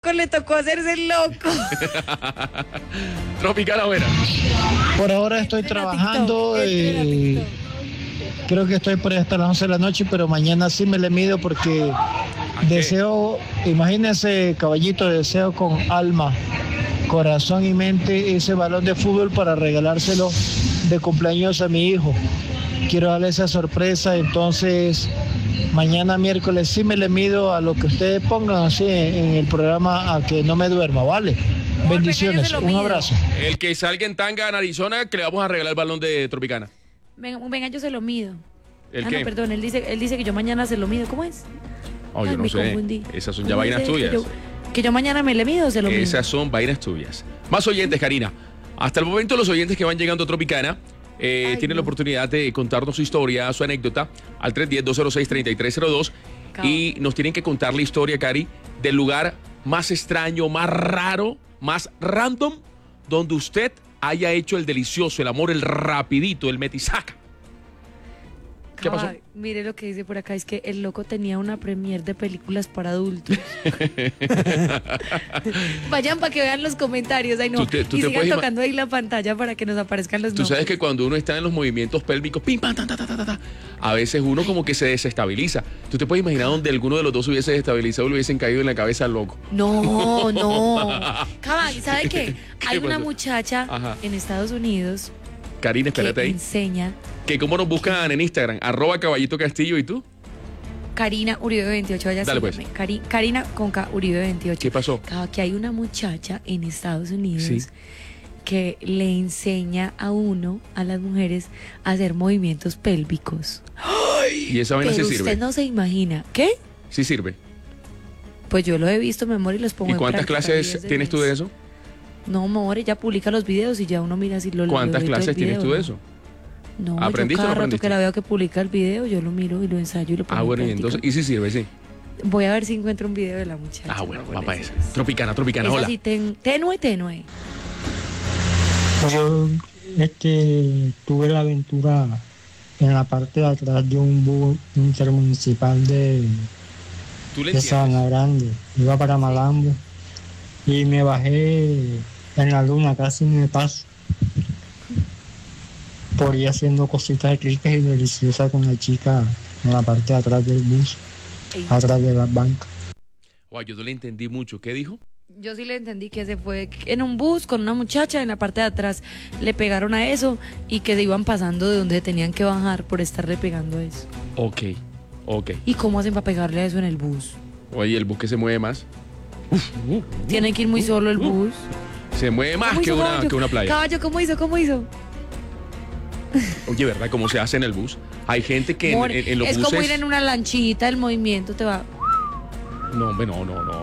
loco le tocó hacerse el loco. Tropicana buena. Por ahora estoy trabajando. Creo que estoy por ahí hasta las 11 de la noche, pero mañana sí me le mido porque deseo, imagínense, caballito, deseo con alma, corazón y mente ese balón de fútbol para regalárselo de cumpleaños a mi hijo. Quiero darle esa sorpresa, entonces mañana miércoles sí me le mido a lo que ustedes pongan así en el programa, a que no me duerma, ¿vale? Bendiciones, un abrazo. El que salga en tanga en Arizona, que le vamos a regalar el balón de Tropicana. Venga, yo se lo mido. ¿El qué? No, perdón, él dice que yo mañana se lo mido. ¿Cómo es? Oh, yo no me sé. confundí. Esas son ya vainas tuyas. Que yo mañana me le mido o se lo mido. Esas son vainas tuyas. Más oyentes, Karina. Hasta el momento los oyentes que van llegando a Tropicana tienen la oportunidad de contarnos su historia, su anécdota al 310-206-3302 y nos tienen que contar la historia, Cari, del lugar más extraño, más raro, más random, donde usted haya hecho el delicioso, el amor, el rapidito, el metisaca. ¿Qué pasó? Mire lo que dice por acá, es que el loco tenía una premier de películas para adultos. Vayan para que vean los comentarios, ay no, y sigan tocando ahí la pantalla para que nos aparezcan los nombres. Tú sabes que cuando uno está en los movimientos pélvicos, pim, pam, ta, ta, ta, ta, ta, a veces uno como que se desestabiliza. ¿Tú te puedes imaginar donde alguno de los dos hubiese desestabilizado y le hubiesen caído en la cabeza al loco? No. Cabal, ¿sabe qué? Hay una muchacha en Estados Unidos, Karina, espérate ahí, enseña... ¿Cómo nos buscan en Instagram? @Caballito Castillo, ¿y tú? Karina Uribe 28, vaya. Dale pues. Karina con K Uribe 28. ¿Qué pasó? Que hay una muchacha en Estados Unidos que le enseña a las mujeres, a hacer movimientos pélvicos. ¡Ay! Y esa vaina sí sirve. Usted no se imagina. ¿Qué? Sí sirve. Pues yo lo he visto, mi amor, y los pongo en práctica. ¿Y cuántas clases tienes tú de eso? No, mi amor, ella publica los videos y ya uno mira si lo ¿Cuántas clases tienes tú de eso? No, ¿aprendiste yo cada o no aprendiste? rato que la veo que publica el video, yo lo miro y lo ensayo y lo pongo bueno, en y práctica. entonces, ¿y si sirve, sí? Voy a ver si encuentro un video de la muchacha. Bueno, va para esa. Tropicana, es hola. así, tenue. Yo tuve la aventura en la parte de atrás de un bus intermunicipal de Sabana Grande. Iba para Malambo y me bajé en la luna, casi me paso. Por ir haciendo cositas ricas y deliciosas con la chica en la parte de atrás del bus, atrás de las bancas. Yo no le entendí mucho. ¿Qué dijo? Yo sí le entendí que se fue en un bus con una muchacha en la parte de atrás, le pegaron a eso y que se iban pasando de donde tenían que bajar por estarle pegando a eso. Ok. ¿Y cómo hacen para pegarle a eso en el bus? Oye, ¿el bus que se mueve más? Tiene que ir muy solo el bus. Se mueve más que una playa. Caballo, ¿cómo hizo? Oye, ¿verdad? ¿Cómo se hace en el bus? Hay gente que en los buses... Es como ir en una lanchita, el movimiento te va... No, pero...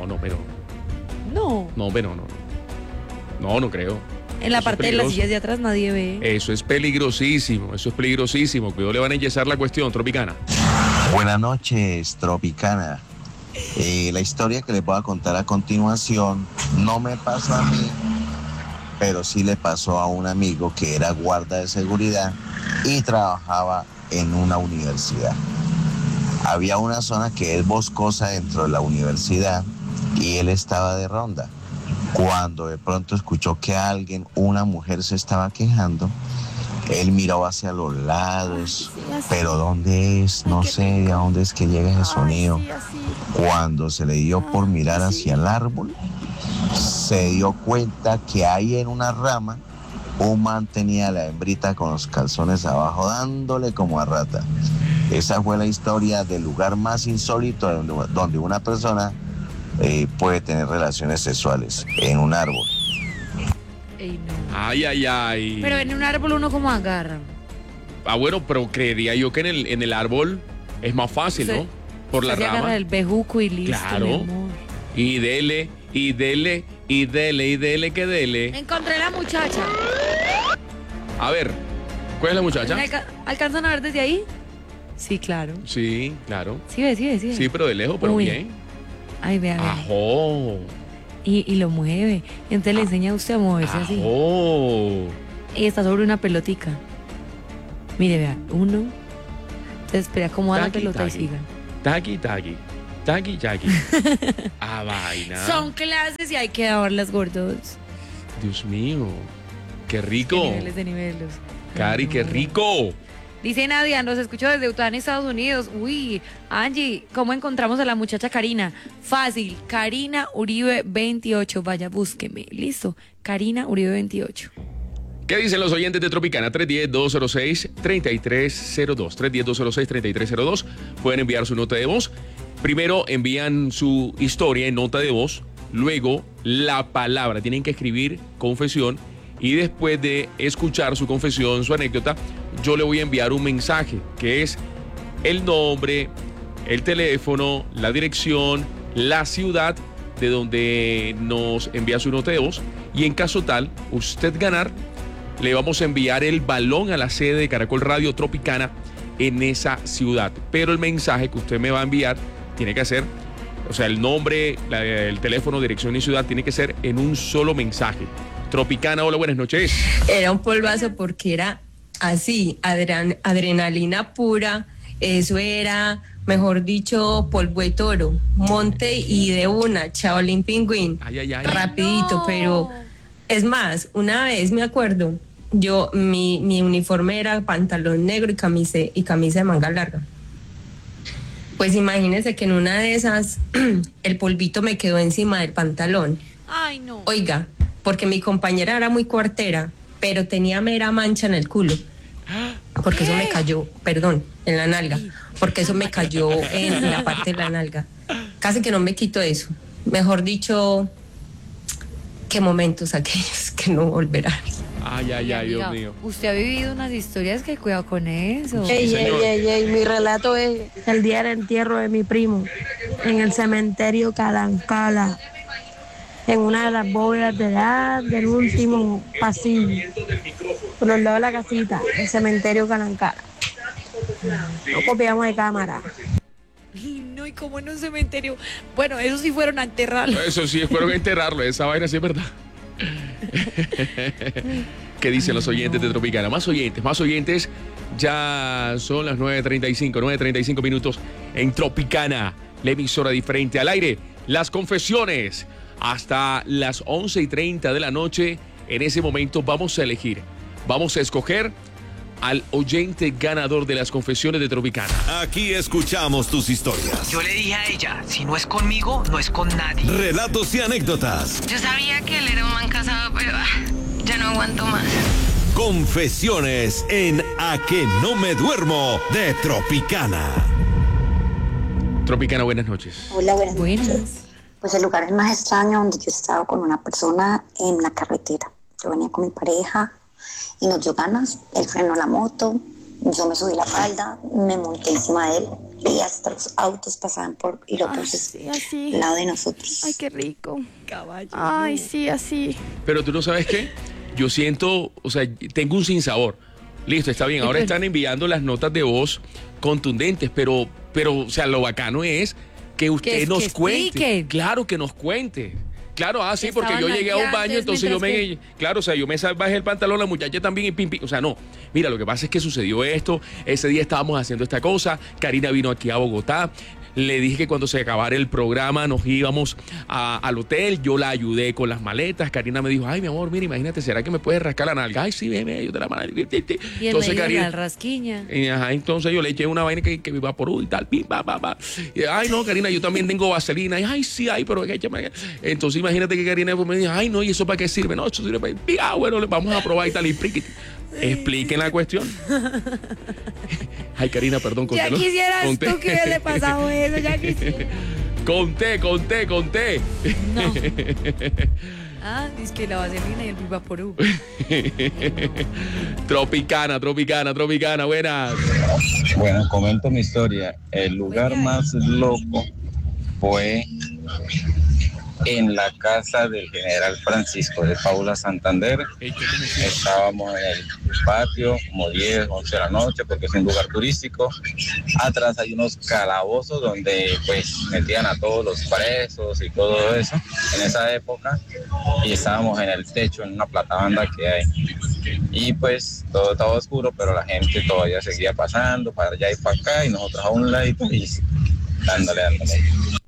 No. No, pero no. No creo. En la parte de las sillas de atrás nadie ve. Eso es peligrosísimo. Cuidado, le van a enyesar la cuestión, Tropicana. Buenas noches, Tropicana. La historia que les voy a contar a continuación no me pasó a mí, pero sí le pasó a un amigo que era guarda de seguridad y trabajaba en una universidad. Había una zona que es boscosa dentro de la universidad y él estaba de ronda. Cuando de pronto escuchó que una mujer se estaba quejando, él miró hacia los lados, pero ¿dónde es? No sé a dónde es que llega ese sonido. Cuando se le dio por mirar hacia el árbol, se dio cuenta que ahí en una rama un man tenía a la hembrita con los calzones abajo dándole como a rata. Esa fue la historia del lugar más insólito donde una persona puede tener relaciones sexuales, en un árbol. Ey, no. Ay. Pero en un árbol uno como agarra. Bueno, pero creería yo que en el árbol es más fácil, ¿no? Por la rama. Agarra el bejuco y listo, claro. mi amor. Y dele, que dele. Encontré la muchacha. A ver, ¿cuál es la muchacha? ¿Alcanzan a ver desde ahí? Sí, claro. Sí, claro. Sí, ve. Sí, pero de lejos, pero bien. Ay, vea. Ajó. Y lo mueve. Y entonces le enseña a usted a moverse así. Y está sobre una pelotica. Mire, vea. Uno. Entonces espera, acomoda la pelota y siga. Taqui. Taki, Jackie. Ah, vaina. Son clases y hay que darlas, gordos. Dios mío. Qué rico. De niveles. Cari, qué rico. Dice Nadia, nos escucho desde Utah, en Estados Unidos. Uy, Angie, ¿cómo encontramos a la muchacha Karina? Fácil, Karina Uribe 28. Vaya, búsqueme. Listo, Karina Uribe 28. ¿Qué dicen los oyentes de Tropicana? 310-206-3302. 310-206-3302. Pueden enviar su nota de voz. Primero envían su historia en nota de voz. Luego la palabra. Tienen que escribir confesión. Y después de escuchar su confesión, su anécdota, yo le voy a enviar un mensaje que es el nombre, el teléfono, la dirección, la ciudad de donde nos envía su nota de voz. Y en caso tal, usted ganar, le vamos a enviar el balón a la sede de Caracol Radio Tropicana en esa ciudad. Pero el mensaje que usted me va a enviar tiene que ser, o sea, el nombre, el teléfono, dirección y ciudad tiene que ser en un solo mensaje. Tropicana, hola, buenas noches. Era un polvazo porque era así, adrenalina pura, eso era, mejor dicho, polvo de toro, monte y de una, Shaolin Pingüín, rapidito, no. Pero es más, una vez me acuerdo, yo, mi uniforme era pantalón negro y camisa de manga larga. Pues imagínense que en una de esas, el polvito me quedó encima del pantalón. Ay, no. Oiga, porque mi compañera era muy cuartera, pero tenía mera mancha en el culo. Porque eso me cayó, perdón, en la nalga. Porque eso me cayó en la parte de la nalga. Casi que no me quito eso. Mejor dicho, qué momentos aquellos que no volverán. Ay, Dios mío. Usted ha vivido unas historias que cuidado con eso. Ey, mi relato es el día del entierro de mi primo en el cementerio Calancala, en una de las bóvedas del último pasillo, por el lado de la casita, el cementerio Calancala. No copiamos de cámara. No, y como en un cementerio. Bueno, esos sí fueron a enterrarlo. Eso sí, fueron a enterrarlo. Esa vaina sí es verdad. ¿Qué dicen los oyentes de Tropicana? Más oyentes. Ya son las 9:35 minutos en Tropicana, la emisora diferente al aire. Las confesiones hasta las 11:30 de la noche. En ese momento vamos a escoger al oyente ganador de las confesiones de Tropicana. Aquí escuchamos tus historias. Yo le dije a ella, si no es conmigo, no es con nadie. Relatos y anécdotas. Yo sabía que él era un man casado, pero ya no aguanto más. Confesiones en A que no me duermo de Tropicana. Tropicana, buenas noches. Hola, buenas noches. Pues el lugar es más extraño donde yo he estado con una persona en la carretera. Yo venía con mi pareja y nos dio ganas, él frenó la moto, yo me subí la falda, me monté encima de él y hasta los autos pasaban por y lo puse al lado de nosotros. Ay, qué rico. Caballo. Ay, sí, así. Pero tú no sabes qué, yo siento, o sea, tengo un sinsabor. Listo, está bien, ahora están enviando las notas de voz contundentes, pero, o sea, lo bacano es que usted nos cuente. Claro, que nos cuente. Claro, sí, porque yo llegué a un baño, entonces yo me... Claro, o sea, yo me bajé el pantalón, la muchacha también y pim. O sea, no. Mira, lo que pasa es que sucedió esto. Ese día estábamos haciendo esta cosa. Karina vino aquí a Bogotá. Le dije que cuando se acabara el programa nos íbamos al hotel. Yo la ayudé con las maletas. Karina me dijo, ay, mi amor, mira, imagínate, ¿será que me puedes rascar la nalga? Ay, sí, ven, yo te la mano. Y entonces Karina... rasquiña. Entonces yo le eché una vaina que me evaporó y tal. Pim, pa. Y, ay, no, Karina, yo también tengo vaselina. Y, ay, sí, pero échame. Entonces imagínate que Karina me dijo, ay, no, ¿y eso para qué sirve? No, eso sirve para... bueno, vamos a probar y tal. Y expliquen la cuestión. Ay, Karina, perdón. Ya quisieras tú que hubiese pasado eso, ya quisiera. Conté. No. Es que la vaselina y el Vivaporú. Tropicana, buenas. Bueno, comento mi historia. El lugar más loco fue en la casa del general Francisco de Paula Santander. Estábamos en el patio como 10, 11 de la noche porque es un lugar turístico. Atrás hay unos calabozos donde pues metían a todos los presos y todo eso en esa época, y estábamos en el techo en una platabanda que hay, y pues todo estaba oscuro, pero la gente todavía seguía pasando para allá y para acá y nosotros a un ladito y dándole.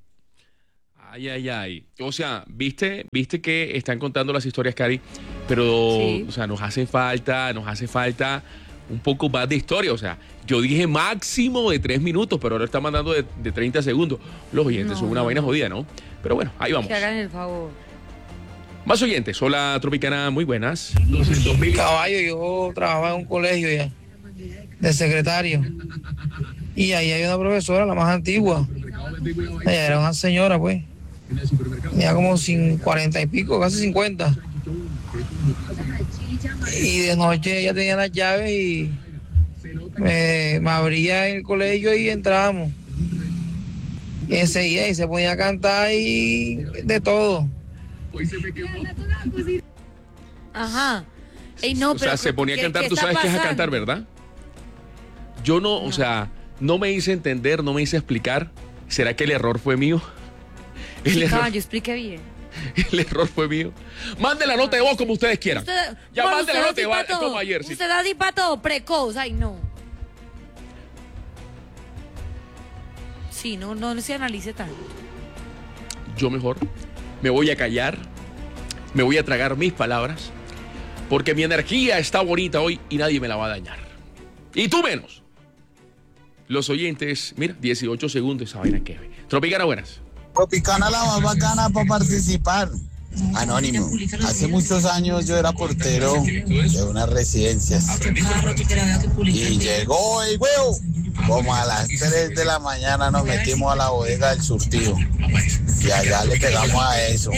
Ay, ay, ay. O sea, viste que están contando las historias, Cari, pero, Sí. o sea, nos hace falta un poco más de historia. O sea, yo dije máximo de 3 minutos, pero ahora está mandando de 30 segundos. Los oyentes son una vaina jodida, ¿no? Pero bueno, ahí vamos. Que hagan el favor. Más oyentes. Hola, Tropicana, muy buenas. Caballo, yo trabajaba en un colegio ya, de secretario. Y ahí hay una profesora, la más antigua. Ella era una señora, pues. Tenía como 40 y pico, casi 50. Y de noche ella tenía las llaves y me abría el colegio y entrábamos. Y enseguida y se ponía a cantar y de todo. Ajá. Ey, no, O sea, pero se ponía a ¿qué cantar, tú está sabes qué es a pasando? cantar, ¿verdad? Yo no, o sea, no me hice entender, no me hice explicar. ¿Será que el error fue mío? Sí, caballo, explique bien. El error fue mío. Mande la nota de voz como ustedes quieran. Ya Bueno, mande la usted nota de voz así pa' todo. como ayer. Sí. Usted así para todo, precoz, ay no. Sí, no se analice tanto. Yo mejor me voy a callar, me voy a tragar mis palabras, porque mi energía está bonita hoy y nadie me la va a dañar. Y tú menos. Los oyentes, mira, 18 segundos esa vaina que ve. Tropicana, buenas. Tropicana la más bacana para participar. Anónimo. Hace muchos años yo era portero de unas residencias. Y llegó el huevo. Como a las 3 de la mañana nos metimos a la bodega del surtido. Y allá le pegamos a eso.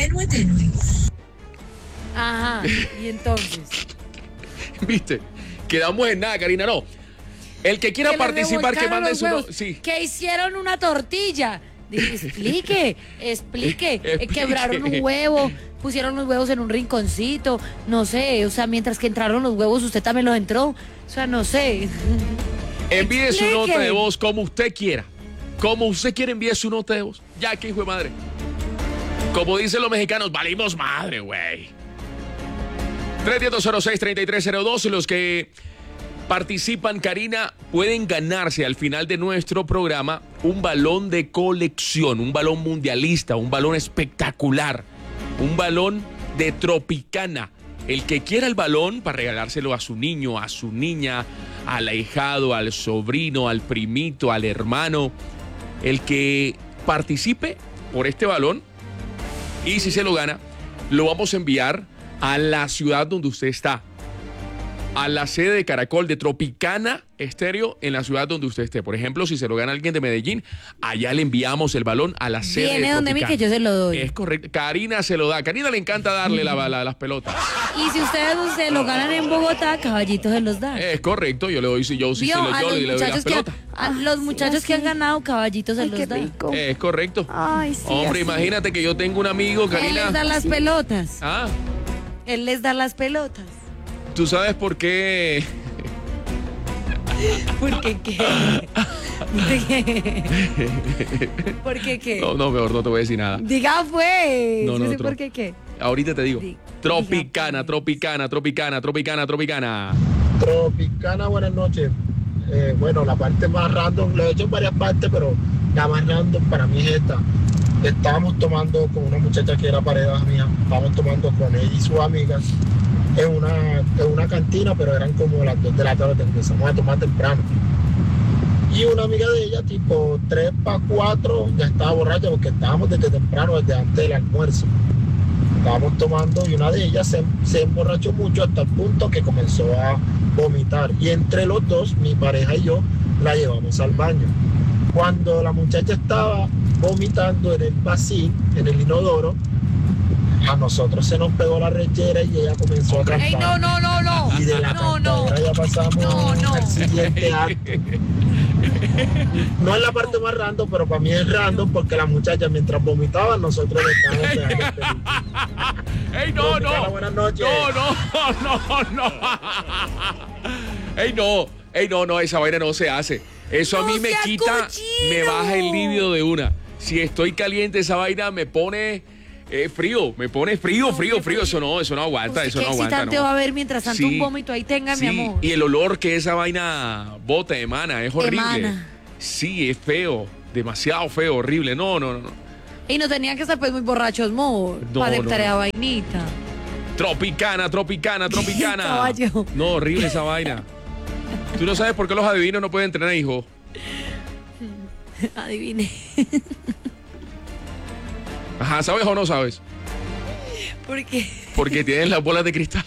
Ajá, y entonces. ¿Viste? Quedamos en nada, Karina, no. El que quiera Que le participar, que revolcaron mande los su... huevos, Sí. Que hicieron una tortilla. Explique. Explique. Quebraron un huevo, pusieron los huevos en un rinconcito, no sé, o sea, mientras que entraron los huevos, usted también los entró, o sea, no sé. Envíe su Explique. nota de voz como usted quiera. Como usted quiere, envíe su nota de voz. Ya que hijo de madre. Como dicen los mexicanos, valimos madre, güey. 310-206-3302. Los que participan, Karina, pueden ganarse al final de nuestro programa un balón de colección, un balón mundialista, un balón espectacular, un balón de Tropicana. El que quiera el balón para regalárselo a su niño, a su niña, al ahijado, al sobrino, al primito, al hermano, el que participe por este balón y si se lo gana, lo vamos a enviar a la ciudad donde usted está, a la sede de Caracol de Tropicana Estéreo en la ciudad donde usted esté. Por ejemplo, si se lo gana alguien de Medellín, allá le enviamos el balón a la sede de Viene donde mí Tropicana. que yo se lo doy. Es correcto. Karina se lo da. Karina le encanta darle las pelotas. Y si ustedes lo ganan en Bogotá, caballitos se los dan. Es correcto. Yo le doy, yo Vio, a le los doy las muchachos pelotas. a los muchachos que han ganado, caballitos se los dan. Es correcto. Ay, sí, Hombre, así. imagínate que yo tengo un amigo, Él Karina. les da las pelotas. Ah, Él les da las pelotas. ¿tú sabes por qué? ¿Por qué qué? ¿Por qué qué? No, mejor no te voy a decir nada. Diga pues. No, Yo sé otro. por qué qué. Ahorita te digo. Tropicana. Tropicana, buenas noches. Bueno, la parte más random, lo he hecho en varias partes, pero la más random para mí es esta. Estábamos tomando con una muchacha que era pareja mía, estábamos tomando con ella y sus amigas en una cantina, pero eran como las 2 de la tarde, empezamos a tomar temprano. Y una amiga de ella, tipo 3 para 4, ya estaba borracha porque estábamos desde temprano, desde antes del almuerzo. Estábamos tomando y una de ellas se emborrachó mucho hasta el punto que comenzó a vomitar. Y entre los dos, mi pareja y yo, la llevamos al baño. Cuando la muchacha estaba vomitando en el vacín, en el inodoro, a nosotros se nos pegó la rechera y ella comenzó a cantar. ¡Ey, no! Y de la cantadera ya pasamos al siguiente acto. No es la parte más random, pero para mí es random porque la muchacha mientras vomitaba, nosotros le estábamos pegando el pelito. ¡Ey, no! Buenas noches. No. ¡Ey, no! Esa vaina no se hace. Eso a mí me quita, me baja el libido de una. Si estoy caliente, esa vaina me pone frío, Eso no aguanta, eso no ¿Qué aguanta. excitante No. va a haber mientras tanto Sí, un vómito ahí tenga, mi amor? Y el olor que esa vaina bota, emana, es horrible. Emana. Sí, es feo, demasiado feo, horrible. No. Y no tenían que estar pues muy borrachos, para aceptar esa vainita. Tropicana. Caballo. No, horrible esa vaina. Tú no sabes por qué los adivinos no pueden tener hijos. Adivine. Ajá, ¿sabes o no sabes? ¿Por qué? Porque tienen las bolas de cristal.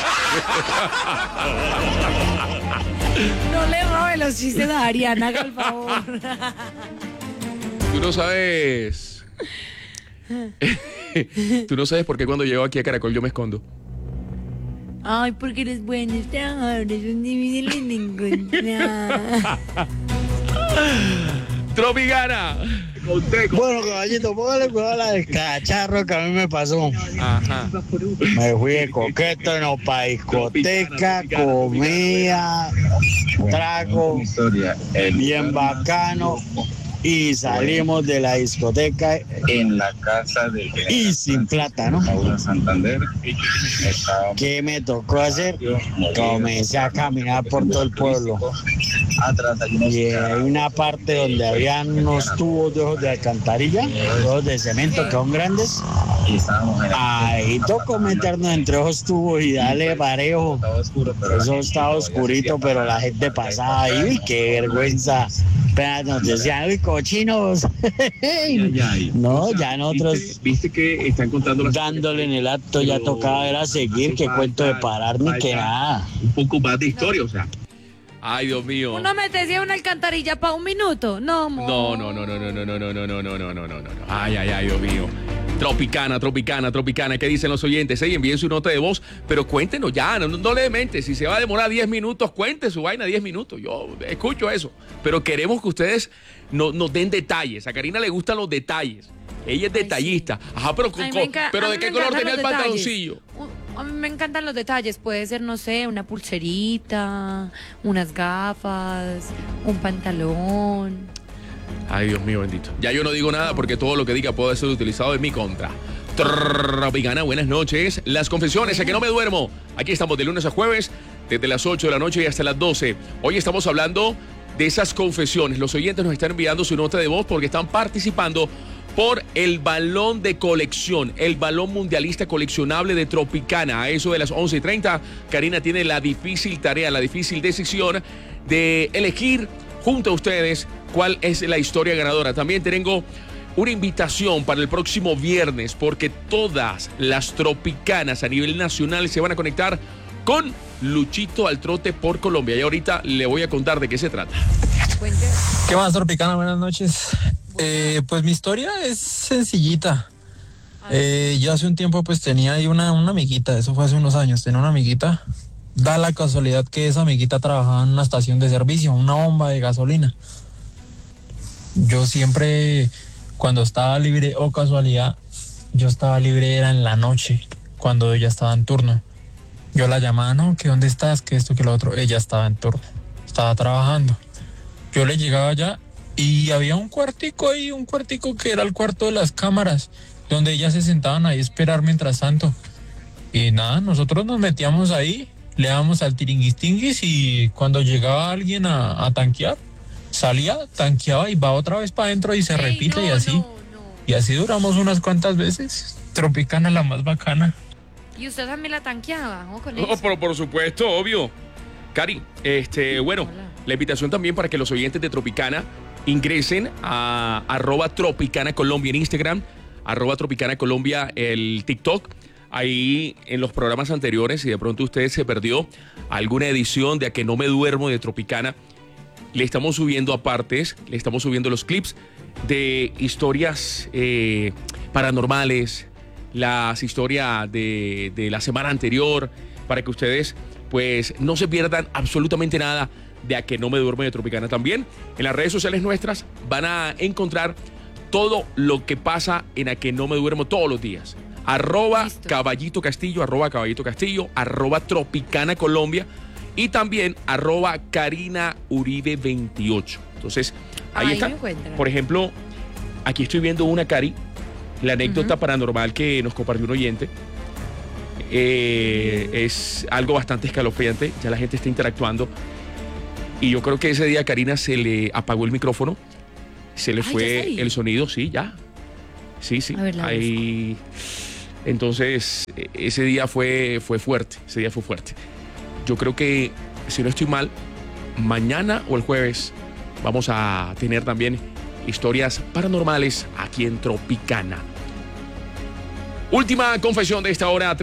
No le robe los chistes a Ariana, haga el favor. Tú no sabes. Tú no sabes por qué cuando llego aquí a Caracol yo me escondo. Ay, porque eres bueno, es un difícil de encontrar. Tropicana. Bueno, caballito, póngale cuidado a la del cacharro que a mí me pasó. Ajá. Me fui de coqueto, no, pa' discoteca, comida, trago, bien bacano. Y salimos de la discoteca en la casa de y sin plata, ¿no? Paula Santander. ¿Qué me tocó hacer? Comencé a caminar por todo el pueblo. Y hay una parte donde habían unos tubos de ojos de alcantarilla, tubos de cemento que son grandes. Ahí tocó meternos entre esos tubos y darle parejo. Eso estaba oscurito, pero la gente pasaba ahí. ¡Qué vergüenza! Pero nos decían, uy, cochinos. No, ya nosotros. ¿Viste que están contando dándole en el acto, ya tocaba era seguir, que cuento de parar ni que nada. Un poco más de historia, o sea. Ay, Dios mío. Uno metía una alcantarilla para 1 minuto. No, mo. No. Ay, Dios mío. Tropicana. ¿Qué dicen los oyentes? Envíen su nota de voz, pero cuéntenos ya, no le mente. Si se va a demorar 10 minutos, cuente su vaina 10 minutos. Yo escucho eso. Pero queremos que ustedes nos den detalles. A Karina le gustan los detalles. Ella es detallista. Ajá, pero ¿de qué color tenía el pantaloncillo? A mí me encantan los detalles. Puede ser, no sé, una pulserita, unas gafas, un pantalón. Ay, Dios mío, bendito. Ya yo no digo nada porque todo lo que diga puede ser utilizado en mi contra. Tropicana, buenas noches. Las confesiones, a que no me duermo. Aquí estamos de lunes a jueves, desde las 8 de la noche y hasta las 12. Hoy estamos hablando de esas confesiones. Los oyentes nos están enviando su nota de voz porque están participando por el balón de colección, el balón mundialista coleccionable de Tropicana. A eso de las 11:30, Karina tiene la difícil tarea, la difícil decisión de elegir junto a ustedes cuál es la historia ganadora. También tengo una invitación para el próximo viernes porque todas las tropicanas a nivel nacional se van a conectar con Luchito al Trote por Colombia. Y ahorita le voy a contar de qué se trata. ¿Qué más, Tropicana? Buenas noches. Pues mi historia es sencillita. Yo hace un tiempo pues tenía ahí una amiguita, eso fue hace unos años, tenía una amiguita. Da la casualidad que esa amiguita trabajaba en una estación de servicio, una bomba de gasolina. Yo siempre, cuando estaba libre, o casualidad, yo estaba libre era en la noche, cuando ella estaba en turno. Yo la llamaba, no, que dónde estás, que esto, que lo otro. Ella estaba en turno, estaba trabajando. Yo le llegaba allá y había un cuartico ahí, un cuartico que era el cuarto de las cámaras, donde ellas se sentaban ahí a esperar mientras tanto. Y nada, nosotros nos metíamos ahí, le dábamos al tiringuistinguis y cuando llegaba alguien a tanquear, salía, tanqueaba y va otra vez para adentro y se repite y así. Y así duramos unas cuantas veces. Tropicana la más bacana. ¿Y usted también la tanqueaba? Pero por supuesto, obvio. Cari, bueno, la invitación también para que los oyentes de Tropicana ingresen a @Tropicana Colombia en Instagram, @Tropicana Colombia el TikTok. Ahí en los programas anteriores, si de pronto usted se perdió alguna edición de A que no me duermo de Tropicana, le estamos subiendo apartes, le estamos subiendo los clips de historias paranormales, las historias de la semana anterior, para que ustedes pues no se pierdan absolutamente nada de A que no me duermo de Tropicana. También en las redes sociales nuestras van a encontrar todo lo que pasa en A que no me duermo todos los días. @Caballito Castillo, @Tropicana Colombia y también @Karina Uribe 28. Entonces, ahí está. Por ejemplo, aquí estoy viendo una, Cari, la anécdota paranormal que nos compartió un oyente. Es algo bastante escalofriante, ya la gente está interactuando. Y yo creo que ese día a Karina se le apagó el micrófono, se le fue el sonido, sí, ya. Sí. A ver, la Ahí. Entonces, ese día fue fuerte. Ese día fue fuerte. Yo creo que, si no estoy mal, mañana o el jueves vamos a tener también historias paranormales aquí en Tropicana. Última confesión de esta hora,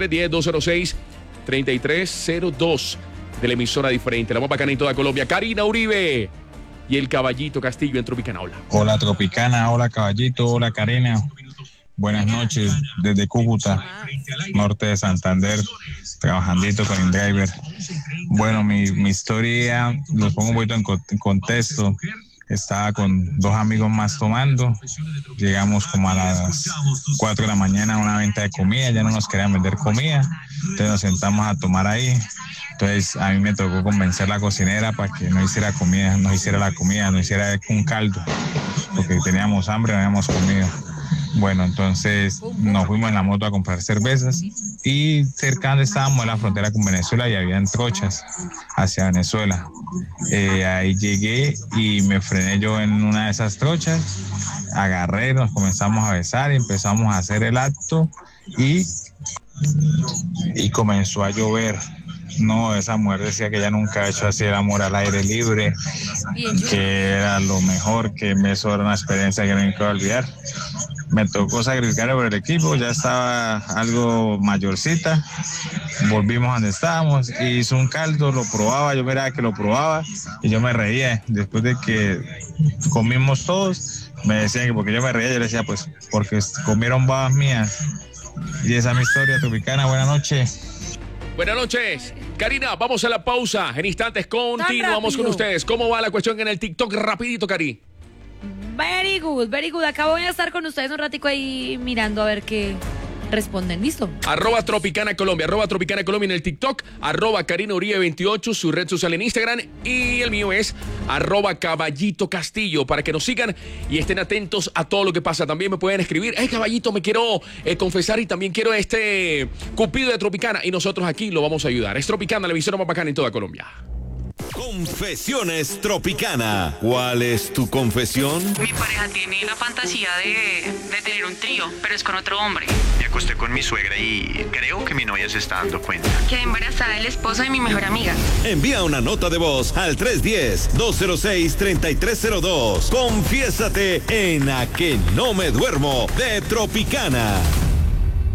310-206-3302 de la emisora diferente, la más bacana en toda Colombia. Karina Uribe y el Caballito Castillo en Tropicana. Hola Tropicana, hola Caballito, hola Karina. Buenas noches desde Cúcuta, norte de Santander, trabajandito con el driver. Bueno, mi historia, los pongo un poquito en contexto. Estaba con 2 amigos más tomando. Llegamos como a las 4 de la mañana a una venta de comida. Ya no nos querían vender comida. Entonces nos sentamos a tomar ahí. Entonces a mí me tocó convencer a la cocinera para que no hiciera comida, no hiciera un caldo. Porque teníamos hambre, no habíamos comido. Bueno, entonces nos fuimos en la moto a comprar cervezas y cerca donde estábamos en la frontera con Venezuela y habían trochas hacia Venezuela. Ahí llegué y me frené yo en una de esas trochas, agarré, nos comenzamos a besar y empezamos a hacer el acto y comenzó a llover. No, esa mujer decía que ella nunca ha hecho así el amor al aire libre, que era lo mejor, que eso era una experiencia que no me puedo olvidar. Me tocó sacrificar por el equipo, ya estaba algo mayorcita, volvimos a donde estábamos, hizo un caldo, lo probaba, yo miraba que lo probaba y yo me reía. Después de que comimos todos, me decían que porque yo me reía, yo le decía pues porque comieron babas mías. Y esa es mi historia Tropicana, buenas noches. Buenas noches. Karina, vamos a la pausa. En instantes continuamos con ustedes. ¿Cómo va la cuestión en el TikTok? Rapidito, Cari. Very good, very good. Acá voy a estar con ustedes un ratico ahí mirando a ver qué responden. ¿Listo? @Tropicana Colombia, @Tropicana Colombia en el TikTok, @Karina Uribe 28, su red social en Instagram, y el mío es @Caballito Castillo, para que nos sigan y estén atentos a todo lo que pasa. También me pueden escribir, Caballito, me quiero confesar y también quiero este cupido de Tropicana, y nosotros aquí lo vamos a ayudar. Es Tropicana, la emisora más bacana en toda Colombia. Confesiones Tropicana. ¿Cuál es tu confesión? Mi pareja tiene la fantasía de tener un trío, pero es con otro hombre. Me acosté con mi suegra y creo que mi novia se está dando cuenta. Quedé embarazada del esposo de mi mejor amiga. Envía una nota de voz al 310-206-3302. Confiésate en A Que No Me Duermo de Tropicana.